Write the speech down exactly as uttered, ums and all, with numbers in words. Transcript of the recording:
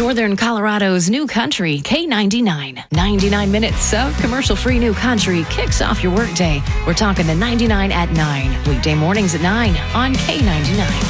Northern Colorado's new country, K ninety-nine. ninety-nine minutes of commercial-free new country kicks off your workday. We're talking the ninety-nine at nine. Weekday mornings at nine on K ninety-nine.